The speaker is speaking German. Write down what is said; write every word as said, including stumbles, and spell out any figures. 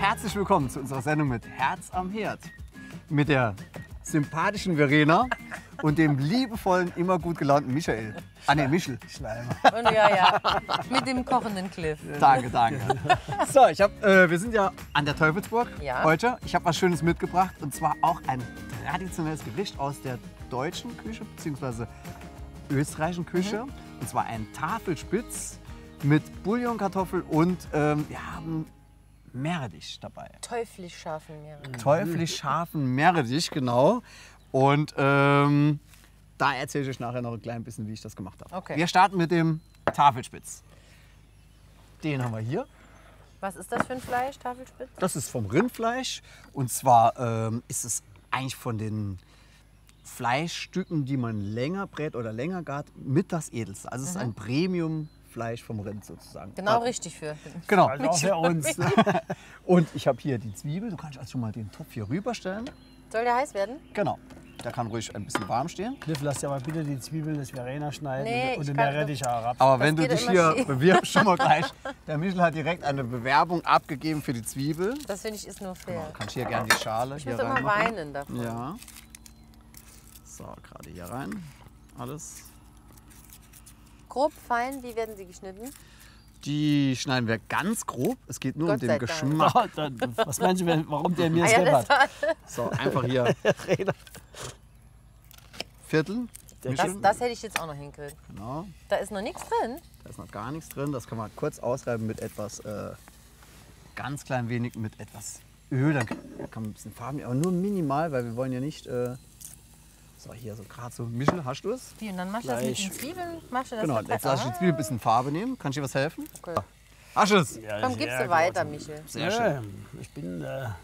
herzlich willkommen zu unserer Sendung mit Herz am Herd. Mit der sympathischen Verena und dem liebevollen, immer gut gelaunten Michael. Ah ne, Michel. Schleimer. Und ja, ja, mit dem kochenden Cliff. Danke, danke. So, ich hab, äh, wir sind ja an der Teufelsburg Ja. heute. Ich habe was Schönes mitgebracht und zwar auch ein traditionelles Gericht aus der deutschen Küche bzw. österreichischen Küche. Mhm. Und zwar ein Tafelspitz mit Bouillonkartoffel und ähm, wir haben Meerrettich dabei. Teuflisch scharfen Meere. Teuflisch scharfen Meerrettich, genau. Und ähm, da erzähle ich euch nachher noch ein klein bisschen, wie ich das gemacht habe. Okay. Wir starten mit dem Tafelspitz. Den haben wir hier. Was ist das für ein Fleisch, Tafelspitz? Das ist vom Rindfleisch. Und zwar ähm, ist es eigentlich von den Fleischstücken, die man länger brät oder länger gart, mit das edelste. Also es ist ein Premium-Fleisch vom Rind sozusagen. Genau richtig für. Genau. Also auch für uns. Und ich habe hier die Zwiebel. Du kannst also schon mal den Topf hier rüberstellen. Soll der heiß werden? Genau. Der kann ruhig ein bisschen warm stehen. Cliff, lass dir mal bitte die Zwiebeln des Verena schneiden Nee, und ich den kann- Meerrettich auch ab. Aber wenn du geht dich immer hier schief. bewirbst, schon mal gleich. Der Michel hat direkt eine Bewerbung abgegeben für die Zwiebel. Das finde ich ist nur fair. Du kannst hier gerne die Schale Ich hier muss immer reinmachen. weinen davon. Ja. So, gerade hier rein. Alles. Grob, fein, wie werden sie geschnitten? Die schneiden wir ganz grob. Es geht nur Gott um den sei Dank. Geschmack. Ah, dann, was meinst du, wenn- warum der mir Ah das ja, das hat? war, So, einfach hier Viertel. das, Michel. das hätte ich jetzt auch noch hinkriegen. Genau. Da ist noch nichts drin. Da ist noch gar nichts drin. Das kann man kurz ausreiben mit etwas, äh, ganz klein wenig mit etwas Öl. Dann kann man ein bisschen Farben, aber nur minimal, weil wir wollen ja nicht. Äh, so, hier so gerade so. Michel, hast du es? Wie, und dann machst du das mit Gleich. den Zwiebeln? Machst du das Genau, mit- jetzt lasse ich die Ah, Zwiebel ein bisschen Farbe nehmen. Kann ich dir was helfen? okay. Hast du es? Ja, Komm, sehr gibst du gut. weiter, Michel. Sehr schön. Ja, ich bin äh,